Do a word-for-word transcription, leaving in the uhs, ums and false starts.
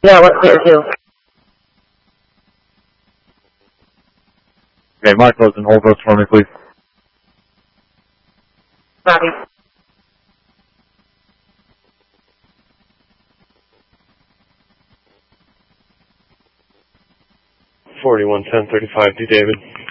Yeah, what's clear too? Okay, mark those and hold those for me, please. Copy. forty-one ten thirty-five, D. David.